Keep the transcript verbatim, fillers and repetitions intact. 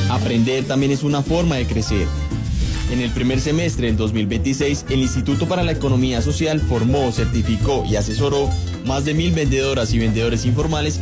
Aprender también es una forma de crecer. En el primer semestre del dos mil veintiséis, el Instituto para la Economía Social formó, certificó y asesoró más de mil vendedoras y vendedores informales